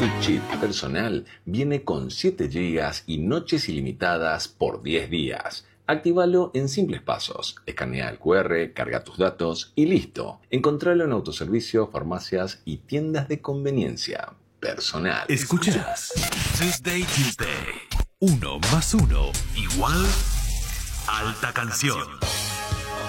Tu chip personal viene con 7 GB y noches ilimitadas por 10 días. Actívalo en simples pasos. Escanea el QR, carga tus datos y listo. Encontralo en autoservicio, farmacias y tiendas de conveniencia. Personal. Escuchas Tuesday. 1 más 1 igual alta canción.